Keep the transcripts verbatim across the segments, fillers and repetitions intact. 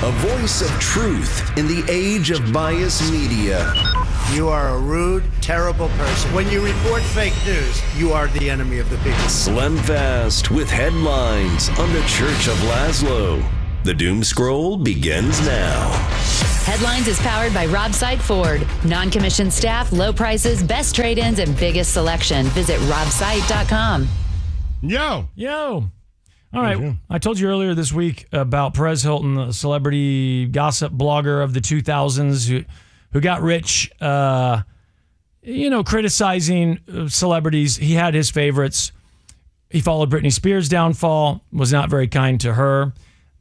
a voice of truth in the age of biased media. You are a rude, terrible person. When you report fake news, you are the enemy of the people. Slim Fast with headlines on the Church of Laszlo. The Doom Scroll begins now. Headlines is powered by Rob Side Ford. Non-commissioned staff, low prices, best trade-ins, and biggest selection. Visit rob site dot com. Yo. Yo. All right. I told you earlier this week about Perez Hilton, the celebrity gossip blogger of the two thousands who, who got rich, uh, you know, criticizing celebrities. He had his favorites. He followed Britney Spears' downfall, was not very kind to her.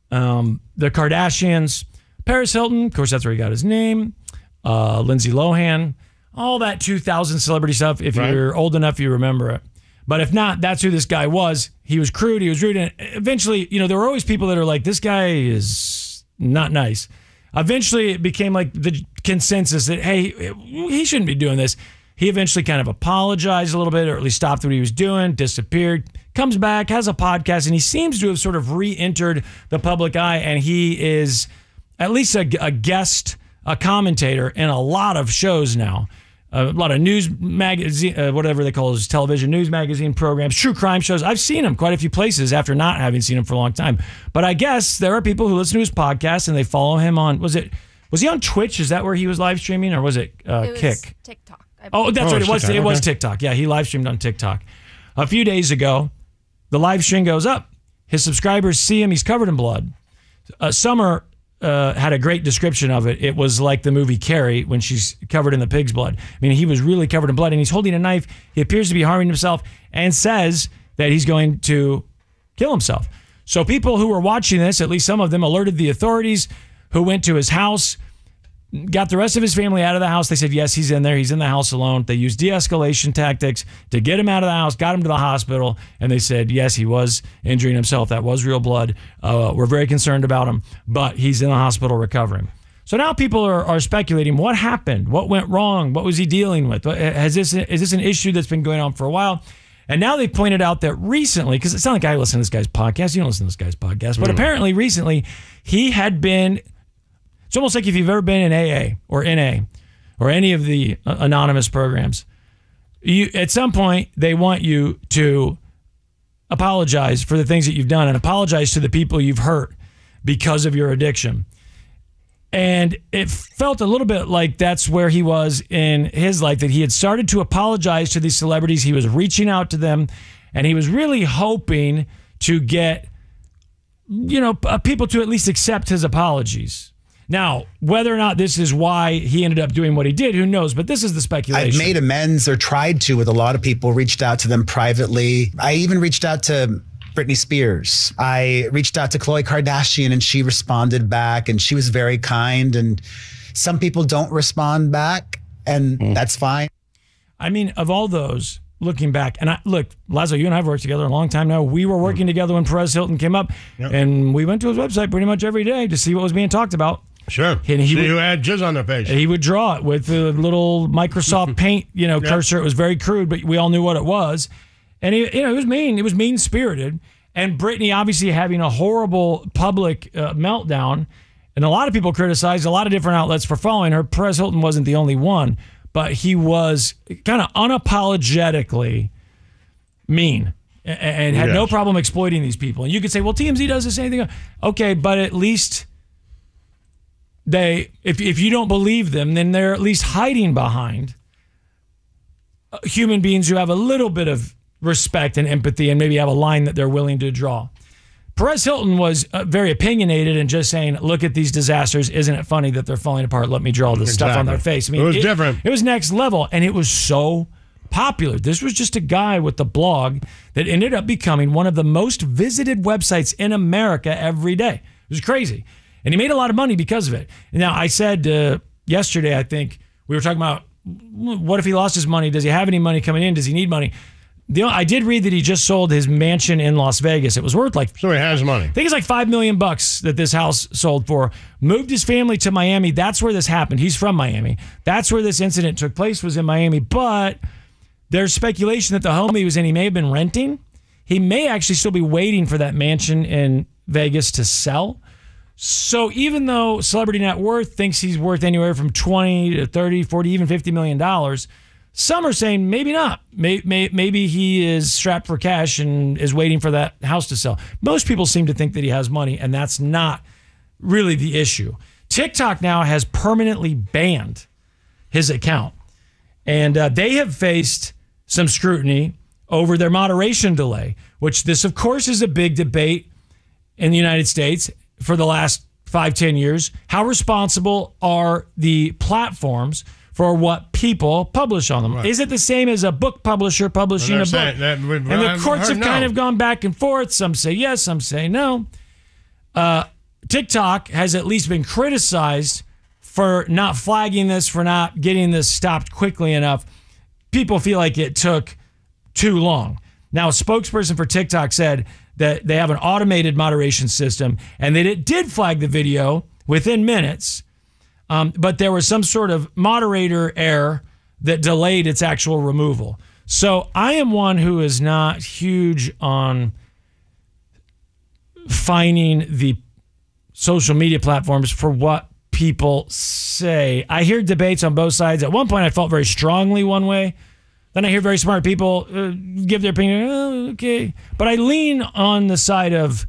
Um, the Kardashians, Paris Hilton, of course, that's where he got his name. Uh, Lindsay Lohan, all that two thousand celebrity stuff. If right. you're old enough, you remember it. But if not, that's who this guy was. He was crude. He was rude. And eventually, you know, there were always people that are like, this guy is not nice. Eventually, it became like the consensus that, hey, he shouldn't be doing this. He eventually kind of apologized a little bit, or at least stopped what he was doing, disappeared, comes back, has a podcast, and he seems to have sort of re-entered the public eye, and he is at least a, a guest, a commentator in a lot of shows now. A lot of news magazine, uh, whatever they call those television news magazine programs, true crime shows. I've seen him quite a few places after not having seen him for a long time. But I guess there are people who listen to his podcast and they follow him on, was it, was he on Twitch? Is that where he was live streaming, or was it uh, it was Kick? TikTok. Oh, that's oh, right. It was, TikTok. it was Okay. TikTok. Yeah, he live streamed on TikTok. A few days ago, the live stream goes up. His subscribers see him. He's covered in blood. Uh, Summer uh, had a great description of it. It was like the movie Carrie when she's covered in the pig's blood. I mean, he was really covered in blood, and he's holding a knife. He appears to be harming himself and says that he's going to kill himself. So people who were watching this, at least some of them, alerted the authorities, who went to his house, got the rest of his family out of the house. They said, yes, he's in there. He's in the house alone. They used de-escalation tactics to get him out of the house, got him to the hospital, and they said, yes, he was injuring himself. That was real blood. Uh, we're very concerned about him, but he's in the hospital recovering. So now people are, are speculating, what happened? What went wrong? What was he dealing with? Has this, is this an issue that's been going on for a while? And now they pointed out that recently, because it's not like I listen to this guy's podcast. You don't listen to this guy's podcast. But mm. apparently recently he had been... It's almost like if you've ever been in A A or N A or any of the uh, anonymous programs, you at some point they want you to apologize for the things that you've done and apologize to the people you've hurt because of your addiction. And it felt a little bit like that's where he was in his life, that he had started to apologize to these celebrities. He was reaching out to them, and he was really hoping to get, you know, people to at least accept his apologies. Now, whether or not this is why he ended up doing what he did, who knows? But this is the speculation. I've made amends, or tried to, with a lot of people, reached out to them privately. I even reached out to Britney Spears. I reached out to Khloe Kardashian, and she responded back, and she was very kind. And some people don't respond back, and mm. that's fine. I mean, of all those, looking back, and I, look, Laszlo, you and I have worked together a long time now. We were working mm. together when Perez Hilton came up, yep. and we went to his website pretty much every day to see what was being talked about. Sure. And he See would, who had jizz on their face. He would draw it with a little Microsoft Paint, you know, yep. cursor. It was very crude, but we all knew what it was. And he, you know, it was mean. It was mean spirited. And Britney obviously having a horrible public uh, meltdown. And a lot of people criticized a lot of different outlets for following her. Perez Hilton wasn't the only one, but he was kind of unapologetically mean and, and had yes. no problem exploiting these people. And you could say, well, T M Z does the same thing. Okay, but at least they, if if you don't believe them, then they're at least hiding behind human beings who have a little bit of respect and empathy and maybe have a line that they're willing to draw. Perez Hilton was uh, very opinionated and just saying, look at these disasters. Isn't it funny that they're falling apart? Let me draw this exactly. stuff on their face. I mean, it was it, different. It was next level, and it was so popular. This was just a guy with a blog that ended up becoming one of the most visited websites in America every day. It was crazy. And he made a lot of money because of it. Now, I said uh, yesterday, I think, we were talking about what if he lost his money? Does he have any money coming in? Does he need money? The, I did read that he just sold his mansion in Las Vegas. It was worth like... So he has money. I think it's like five million bucks that this house sold for. Moved his family to Miami. That's where this happened. He's from Miami. That's where this incident took place, was in Miami. But there's speculation that the home he was in, he may have been renting. He may actually still be waiting for that mansion in Vegas to sell. So even though Celebrity Net Worth thinks he's worth anywhere from twenty to thirty, forty, even fifty million dollars, some are saying maybe not. Maybe, maybe he is strapped for cash and is waiting for that house to sell. Most people seem to think that he has money, and that's not really the issue. TikTok now has permanently banned his account, and uh, they have faced some scrutiny over their moderation delay, which this, of course, is a big debate in the United States for the last five, ten years. How responsible are the platforms for what people publish on them? Right. Is it the same as a book publisher publishing well, a book? That, that, and the courts have no. kind of gone back and forth. Some say yes, some say no. Uh, TikTok has at least been criticized for not flagging this, for not getting this stopped quickly enough. People feel like it took too long. Now, a spokesperson for TikTok said that they have an automated moderation system and that it did flag the video within minutes, um, but there was some sort of moderator error that delayed its actual removal. So I am one who is not huge on fining the social media platforms for what people say. I hear debates on both sides. At one point, I felt very strongly one way. Then I hear very smart people uh, give their opinion. Oh, okay. But I lean on the side of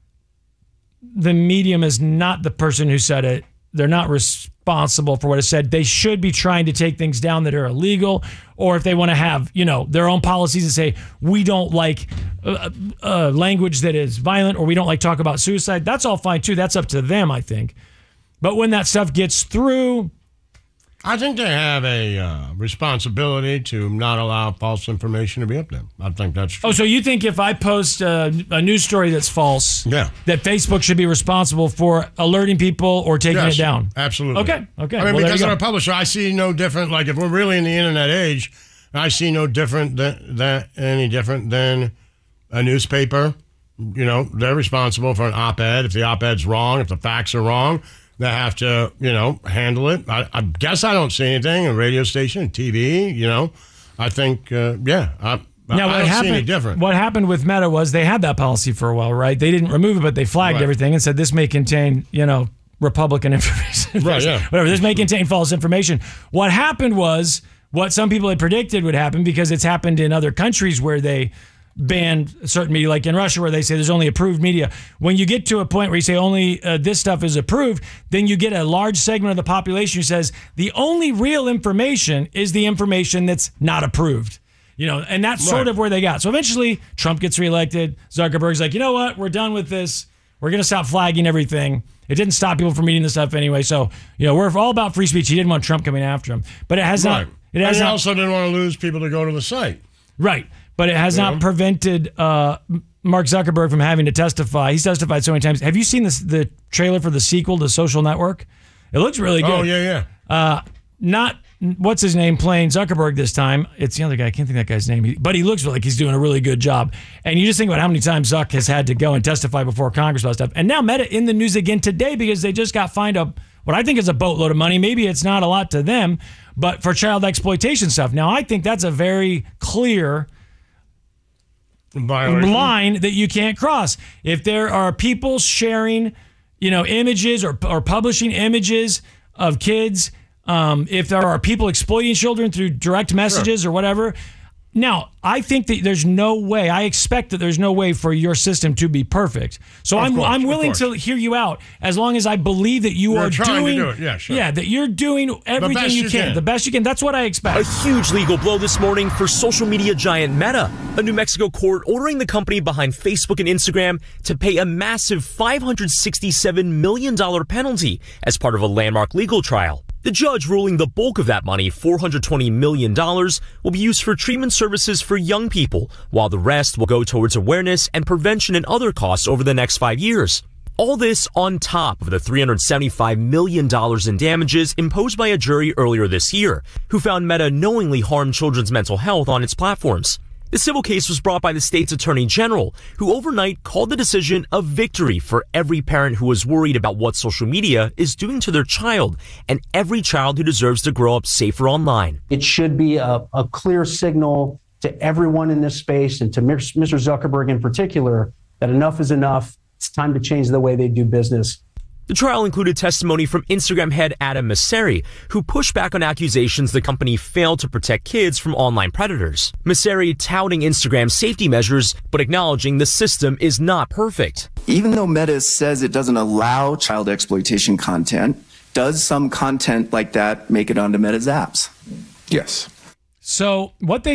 the medium is not the person who said it. They're not responsible for what is said. They should be trying to take things down that are illegal, or if they want to have, you know, their own policies and say, we don't like uh, uh, language that is violent, or we don't like talk about suicide. That's all fine too. That's up to them, I think. But when that stuff gets through, I think they have a uh, responsibility to not allow false information to be up there. I think that's true. Oh, so you think if I post a, a news story that's false, yeah. that Facebook should be responsible for alerting people or taking yes, it down? Absolutely. Okay, okay. I mean, well, because I'm a publisher, I see no different. Like, if we're really in the internet age, I see no different than, than any different than a newspaper. You know, they're responsible for an op-ed. If the op-ed's wrong, if the facts are wrong, they have to, you know, handle it. I, I guess I don't see anything. A radio station, T V, you know. I think, uh, yeah, I, now, I what don't happened, see any different. What happened with Meta was they had that policy for a while, right? They didn't remove it, but they flagged right. everything and said this may contain, you know, Republican information. Right, yeah. Whatever, this may contain false information. What happened was what some people had predicted would happen, because it's happened in other countries where they banned certain media, like in Russia, where they say there's only approved media. When you get to a point where you say only uh, this stuff is approved, then you get a large segment of the population who says the only real information is the information that's not approved. You know, and that's sort right. of where they got. So eventually, Trump gets reelected. Zuckerberg's like, you know what? We're done with this. We're going to stop flagging everything. It didn't stop people from reading the stuff anyway. So, you know, we're all about free speech. He didn't want Trump coming after him. But it has right. not. It has and he not, also didn't want to lose people to go to the site. Right. But it has yeah. not prevented uh, Mark Zuckerberg from having to testify. He's testified so many times. Have you seen this, the trailer for the sequel to Social Network? It looks really good. Oh, yeah, yeah. Uh, not, what's his name, playing Zuckerberg this time. It's the other guy. I can't think of that guy's name. But he looks like he's doing a really good job. And you just think about how many times Zuck has had to go and testify before Congress about stuff. And now Meta in the news again today because they just got fined a, what I think is a boatload of money. Maybe it's not a lot to them, but for child exploitation stuff. Now, I think that's a very clear violation. Line that you can't cross. If there are people sharing, you know, images or, or publishing images of kids, um, if there are people exploiting children through direct messages sure. or whatever. Now, I think that there's no way, I expect that there's no way for your system to be perfect. So of I'm course, I'm willing to hear you out as long as I believe that you You're are trying doing to do it. Yeah, sure. Yeah, that you're doing everything you, you can, can. the best you can. That's what I expect. A huge legal blow this morning for social media giant Meta. A New Mexico court ordering the company behind Facebook and Instagram to pay a massive five hundred sixty-seven million dollars penalty as part of a landmark legal trial. The judge ruling the bulk of that money, four hundred twenty million dollars, will be used for treatment services for young people, while the rest will go towards awareness and prevention and other costs over the next five years. All this on top of the three hundred seventy-five million dollars in damages imposed by a jury earlier this year, who found Meta knowingly harmed children's mental health on its platforms. The civil case was brought by the state's attorney general, who overnight called the decision a victory for every parent who is worried about what social media is doing to their child, and every child who deserves to grow up safer online. It should be a, a clear signal to everyone in this space, and to Mister Zuckerberg in particular, that enough is enough. It's time to change the way they do business. The trial included testimony from Instagram head Adam Mosseri, who pushed back on accusations the company failed to protect kids from online predators. Mosseri touting Instagram's safety measures, but acknowledging the system is not perfect. Even though Meta says it doesn't allow child exploitation content, does some content like that make it onto Meta's apps? Yes. So what they